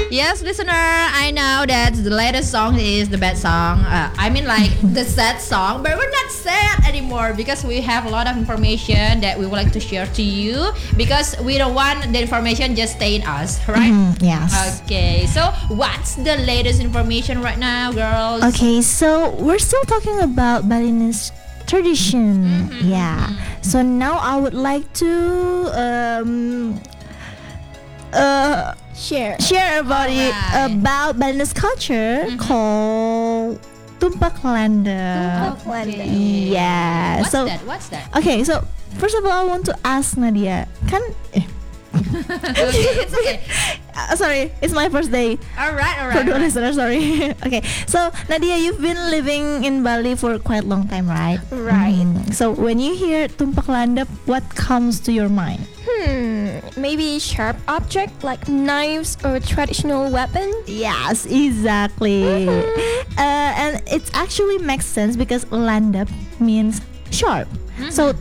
Yes, listener, I know that the latest song is the bad song. I mean, like the sad song, but we're not sad anymore because we have a lot of information that we would like to share to you because we don't want the information just stay in us, right? Yes. Okay, so what's the latest information right now, girls? Okay, so we're still talking about Balinese tradition. Yeah. So now I would like to share about it Alright. about Balinese culture called Tumpak Landa. Okay. Yeah. What's so that? What's that? okay, so first of all, I want to ask Nadia. Okay, it's okay. Sorry, it's my first day. All right, all For right. the all right. listener, sorry. Okay, so Nadia, you've been living in Bali for quite a long time, right? Right. So when you hear Tumpak Landa, what comes to your mind? Maybe sharp object like knives or traditional weapon. Yes, exactly. And it actually makes sense because Landa means sharp. So